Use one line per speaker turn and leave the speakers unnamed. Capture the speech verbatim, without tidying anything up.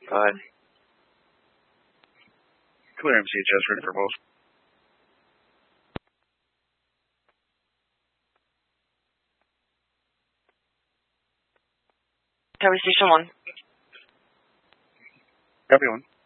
Go ahead.
Clear M C H S, ready for both.
Tower Station one.
Copy one.